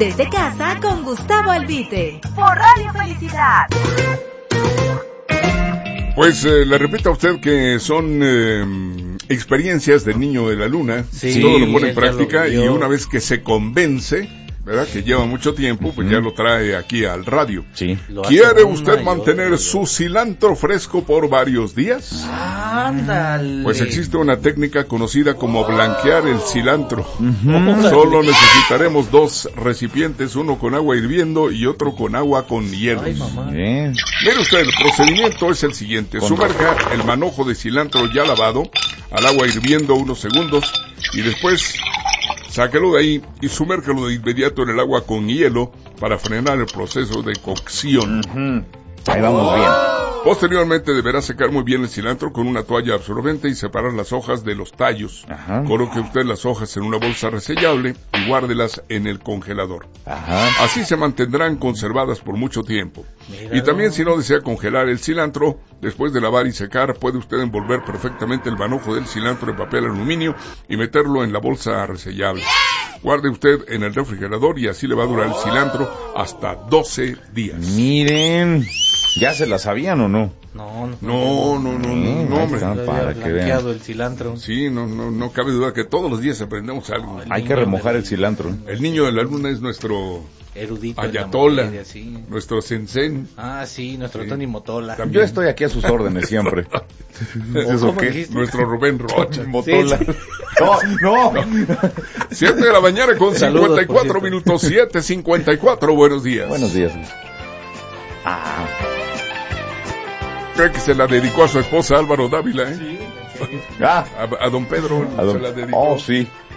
Desde casa con Gustavo Albite. Por Radio Felicidad. Pues le repito a usted que son experiencias del niño de la luna. Sí, todo lo pone en práctica y una vez que se convence, ¿verdad? Que lleva mucho tiempo, pues ya lo trae aquí al radio. Sí. ¿Quiere usted mantener su cilantro fresco por varios días? Ándale. Pues existe una técnica conocida como blanquear el cilantro. Solo necesitaremos 2 recipientes, uno con agua hirviendo y otro con agua con hielos. Ay, mamá. Mire usted, el procedimiento es el siguiente. Sumerja el manojo de cilantro ya lavado al agua hirviendo unos segundos y después sáquelo de ahí y sumérgelo de inmediato en el agua con hielo para frenar el proceso de cocción. Ahí vamos bien. Posteriormente deberá secar muy bien el cilantro con una toalla absorbente y separar las hojas de los tallos. Coloque usted las hojas en una bolsa resellable y guárdelas en el congelador. Así se mantendrán conservadas por mucho tiempo. Y también, si no desea congelar el cilantro, después de lavar y secar, puede usted envolver perfectamente el manojo del cilantro en papel aluminio y meterlo en la bolsa resellable. Guarde usted en el refrigerador y así le va a durar el cilantro hasta 12 días. Miren, ¿ya se la sabían o no? No, hombre. Para que Blanqueado vean. el cilantro. Sí, no cabe duda que todos los días aprendemos algo. Hay que remojar el cilantro. El niño de la luna es nuestro Erudito. ayatola, materia, sí. nuestro sensei. Ah, sí, nuestro Tony Motola. También. Yo estoy aquí a sus órdenes siempre. ¿Eso ¿Cómo qué? dijiste? Nuestro Rubén Rocha. Motola. Sí. No. 7 de la mañana con Saludos, 54 por cierto. minutos, 7:54, buenos días. Buenos días. Creo que se la dedicó a su esposa Álvaro Dávila, ¿eh? Ah, A don Pedro a don- se la dedicó. Oh, sí.